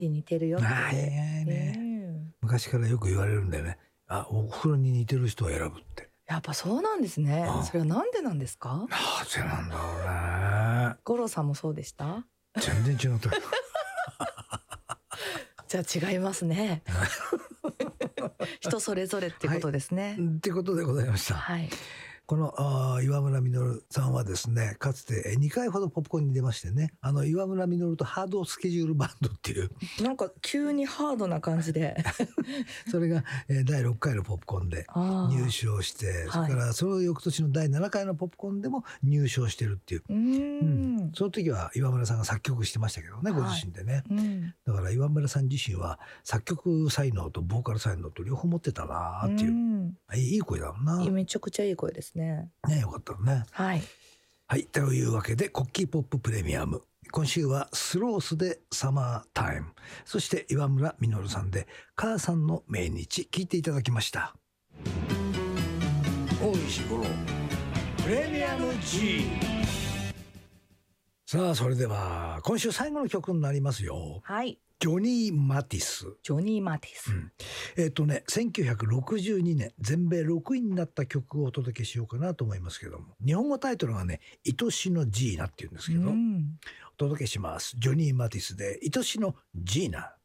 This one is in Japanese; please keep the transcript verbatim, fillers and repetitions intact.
に似てるよって。 ああ、いやいやね、 えー昔からよく言われるんだよね。あ、お風呂に似てる人を選ぶって。 やっぱそうなんですね。 うんそれはなんでなんですか？ なぜなんだろうね。 五郎さんもそうでした？ 全然違った。 じゃあ違いますね。人それぞれってことですね。 はい、ってことでございました。 はい。 このあ岩村実さんはですね、かつてにかいほどポップコーンに出ましてね、あの岩村実とハードスケジュールバンドっていうなんか急にハードな感じでそれがだいろっかいのポップコーンで入賞して、それからその翌年のだいななかいのポップコーンでも入賞してるっていう。 うーん、うん、 その時は岩村さんが作曲してましたけどね、ご自身でね、 はい、うん、だから岩村さん自身は作曲才能とボーカル才能と両方持ってたなっていう、うん、いい声だもんな。 めちゃくちゃいい声ですね。 ね、よかったね。 はい。 はい、というわけでコッキーポッププレミアム、今週はスロースでサマータイム、そして岩村実さんで母さんの命日、聞いていただきました。大石五郎プレミアム G。 さあ、それでは今週最後の曲になりますよ。 はい。 ジョニー・マティス。 ジョニー・マティス。うん、 えっ、ー、とね、せんきゅうひゃくろくじゅうにねん全米ろくいになった曲をお届けしようかなと思いますけども、日本語タイトルがね、愛しのジーナっていうんですけど、うん、お届けします。ジョニー・マティスで愛しのジーナ。